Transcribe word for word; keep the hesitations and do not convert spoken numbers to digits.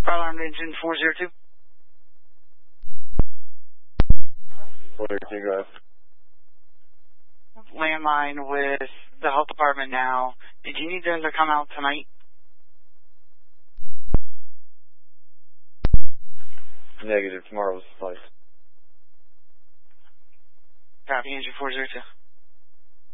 Alarm engine four zero two. four zero two, go ahead. Landline with the health department now. Did you need them to come out tonight? Negative, tomorrow's flight. Copy, engine four zero two.